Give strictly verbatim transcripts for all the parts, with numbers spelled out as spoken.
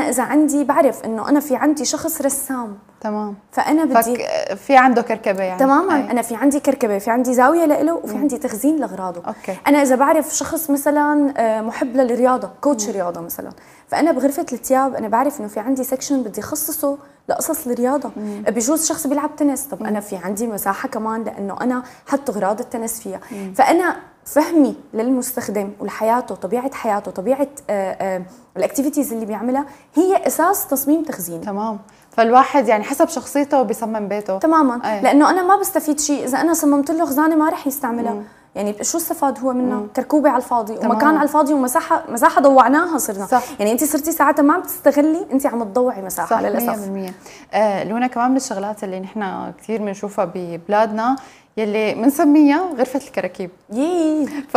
اذا عندي بعرف انه انا في عندي شخص رسام تمام، فانا بدي في عنده كركبه يعني تماما. أي. انا في عندي كركبه، في عندي زاويه له وفي مم. عندي تخزين لاغراضه. أوكي. انا اذا بعرف شخص مثلا محب للرياضه، كوتش مم. رياضه مثلا، فانا بغرفه الثياب انا بعرف انه في عندي سكشن بدي خصصه لقصص الرياضه. مم. بجوز شخص بيلعب تنس، طب مم. انا في عندي مساحه كمان لانه انا حط اغراض التنس فيها. مم. فانا فهمي للمستخدم ولحياته، طبيعه حياته، طبيعه الاكتيفيتيز اللي بيعملها هي اساس تصميم تخزيني. تمام. فالواحد يعني حسب شخصيته بيصمم بيته تماما. أي. لانه انا ما بستفيد شيء اذا انا صممت له خزانه ما رح يستعملها. مم. يعني شو استفاد هو منها؟ مم. كركوبه على الفاضي. تمام. ومكان على الفاضي ومساحه مساحه ضوعناها صرنا. صح. يعني انت صرتي ساعتها ما عم تستغلي، انت عم تضوعي مساحه. صح. للاسف مية بالمية. آه لونا، كمان من الشغلات اللي نحن كثير بنشوفها ببلادنا يلي بنسميها غرفة الكراكيب. يي ف...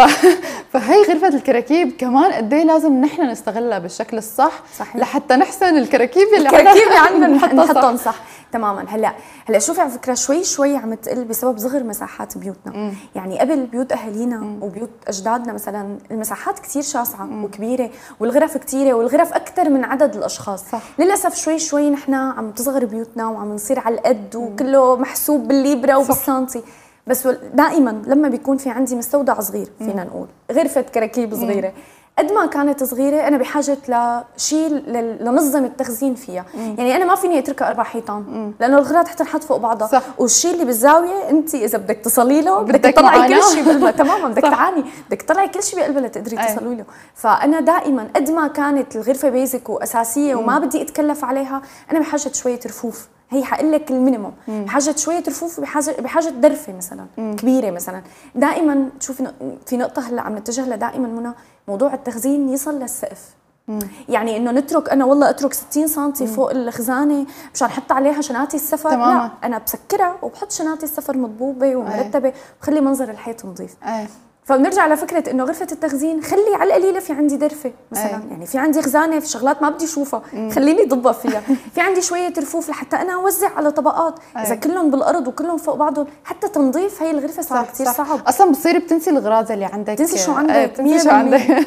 فهي غرفة الكراكيب كمان قد ايه لازم نحن نستغلها بالشكل الصح. صحيح. لحتى نحسن الكراكيب اللي الكراكيب اللي عندنا نحطهم صح. صح تماما. هلا هلا شوفي على فكره شوي شوي عم تقل بسبب صغر مساحات بيوتنا. مم. يعني قبل بيوت اهالينا مم. وبيوت اجدادنا مثلا المساحات كثير شاسعه مم. وكبيره، والغرف كثيره، والغرف اكثر من عدد الاشخاص. صح. للاسف شوي شوي نحن عم تصغر بيوتنا وعم نصير على القد وكله محسوب بالليبره وبالسنتي. بس دائما لما بيكون في عندي مستودع صغير، فينا نقول غرفه كراكيب صغيره، قد ما كانت صغيره انا بحاجه لشيء لنظم التخزين فيها. مم. يعني انا ما فيني اتركها اربع حيطان لانه الغراض حتنحط فوق بعضها. صح. والشيء اللي بالزاويه انت اذا بدك تصلي له بدك تطلعي كل شيء بقلبها. تماما. بدك تعاني، بدك تطلعي كل شيء بقلبها لتقدري تصلي له. فانا دائما قد ما كانت الغرفه بيزك واساسيه وما مم. بدي اتكلف عليها، انا بحاجه شويه رفوف. هي حقول لك المينيموم، بحاجه شويه رفوف، بحاجه بحاجه درفه مثلا مم. كبيره مثلا. دائما تشوفي في نقطه هلا عم نتجه لها دائما منى، موضوع التخزين يصل للسقف. مم. يعني انه نترك انا والله اترك ستين سنتي فوق الخزانه مشان احط عليها شناتي السفر. تماما. لا، انا بسكرها وبحط شناتي السفر مضبوبه ومرتبه وبخلي منظر الحيط نظيف. فبنرجع لفكره انه غرفة التخزين خلي على القليله في عندي درفه مثلا. أي. يعني في عندي خزانه في شغلات ما بدي اشوفها، خليني ضبها فيها. في عندي شويه رفوف لحتى انا اوزع على طبقات. أي. اذا كلهم بالارض وكلهم فوق بعضهم حتى تنظيف هي الغرفه صار كثير صعب. اصلا بتصيري بتنسي الاغراض اللي عندك، تنسي شو عندك. أي. تنسي شو عندك.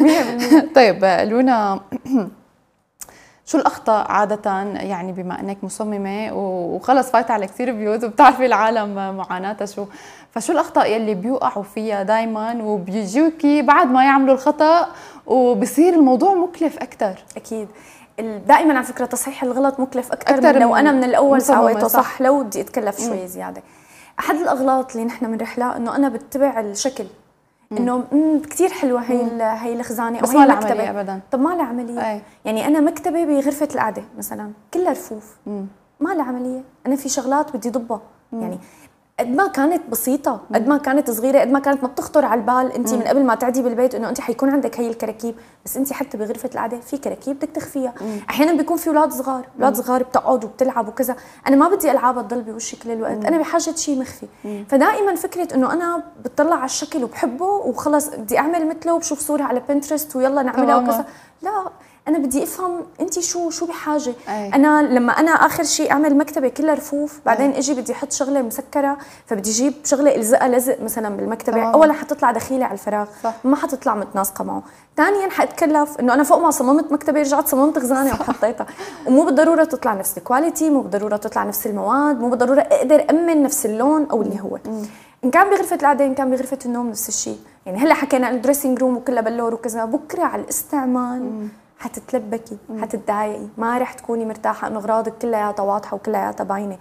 طيب لونا، شو الأخطاء عادة، يعني بما أنك مصممة وخلص فايتة على كثير بيوت وبتعرفي العالم معاناتها شو، فشو الأخطاء يلي بيوقعوا فيها دايما وبيجوكي بعد ما يعملوا الخطأ وبصير الموضوع مكلف أكثر؟ أكيد دائما على فكرة تصحيح الغلط مكلف أكثر من لو أنا من الأول سويته صح. صح لو بدي أتكلف شوي زيادة. أحد الأغلاط اللي نحن بنرحلها إنه أنا بتبع الشكل، انه كثير حلوه هي هي الخزانه او هي المكتبه ابدا. طب ما لها عمليه. أي. يعني انا مكتبه بغرفه القعده مثلا كلها رفوف، مم. ما لها عمليه. انا في شغلات بدي ضبها. يعني قد ما كانت بسيطه، قد ما كانت صغيره، قد ما كانت ما بتخطر على البال انت من قبل ما تعدي بالبيت انه انت حيكون عندك هي الكراكيب، بس انت حتى بغرفه القعده في كراكيب بدك تخفيها. مم. احيانا بيكون في اولاد صغار، اولاد صغار بتقعد وبتلعب وكذا، انا ما بدي العابها تضل بوشي كل الوقت. مم. انا بحاجه شيء مخفي. مم. فدائما فكره انه انا بتطلع على الشكل وبحبه وخلص بدي اعمل مثله وبشوف صوره على بنترست ويلا نعملها وكذا، لا انا بدي افهم انت شو شو بحاجه. أي. انا لما انا اخر شيء اعمل مكتبه كلها رفوف، بعدين أي. اجي بدي احط شغله مسكره، فبدي اجيب شغله الزقها لزق مثلا بالمكتبه. طبعا. اولا حتطلع دخيله على الفراغ. صح. ما حتطلع متناسقه معه. ثانيا حاتكلف انه انا فوق ما صممت مكتبه رجعت صممت خزانه وحطيتها، ومو بالضروره تطلع نفس الكواليتي، مو بالضروره تطلع نفس المواد، مو بالضروره اقدر امن نفس اللون او اللي هو. مم. ان كان بغرفه القعده ان كان بغرفه النوم نفس الشيء. يعني هلا حكينا عن الدريسنج روم وكلها بلور وكذا، بكره على الاستعمال مم. حتتلبكي، حتتضايقي، ما رح تكوني مرتاحه انه اغراضك كلياتها واضحه وكلياتها باينه.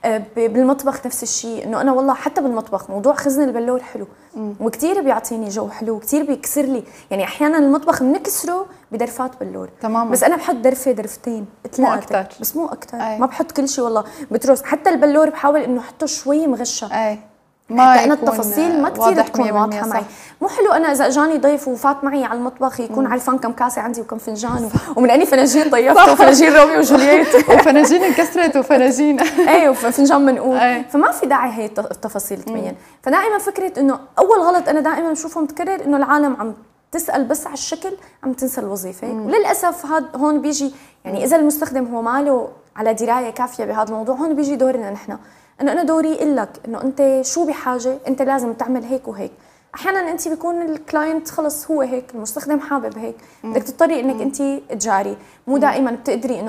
بالمطبخ نفس الشيء، انه انا والله حتى بالمطبخ موضوع خزن البلور حلو وكثير بيعطيني جو حلو وكثير بيكسر لي. يعني احيانا المطبخ بنكسره بدرفات بلور. تماما. بس انا بحط درفه درفتين ثلاثه بس مو اكثر. ما بحط كل شيء والله بتروس. حتى البلور بحاول انه احطه شوي مغشى. أي. ما انا التفاصيل ما كثير تكون واضحه معي. مو حلو انا اذا اجاني ضيف وفات معي على المطبخ يكون مم. عارفان كم كاسه عندي وكم فنجان ومن اني فناجين ضيفته وفناجين روميو وجولييت وفناجين انكسرت وفناجين اي وفنجان منقول. فما في داعي هي التفاصيل تبين. فدائما فكره انه اول غلط انا دائما بشوفه متكرر انه العالم عم تسال بس على الشكل، عم تنسى الوظيفه. وللاسف هذا هون بيجي يعني اذا المستخدم هو ماله على درايه كافيه بهذا الموضوع، هون بيجي دورنا نحن انه انا دوري اقول لك انه انت شو بحاجه، انت لازم تعمل هيك وهيك. احيانا انت بيكون الكلاينت خلص هو هيك، المستخدم حابب هيك، بدك تضطري انك انت تجاري، مو دائما بتقدري انه